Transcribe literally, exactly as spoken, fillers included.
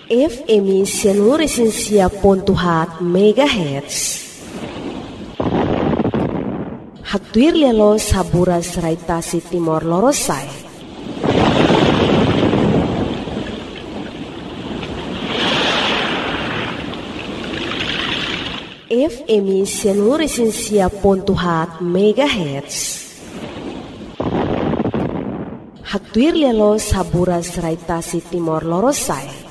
F M Sianuresinsia pontuhat megahertz. Haktuir lelo saburas raitasi Timor Lorosai. F M Sianuresinsia pontuhat megahertz. Haktuir lelo saburas raitasi Timor Lorosai.